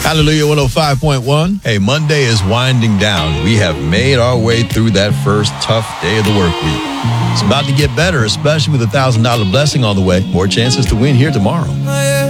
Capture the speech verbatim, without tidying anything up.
Hallelujah one oh five point one. Hey, Monday is winding down. We have made our way through that first tough day of the work week. It's about to get better, especially with a one thousand dollars blessing on the way. More chances to win here tomorrow.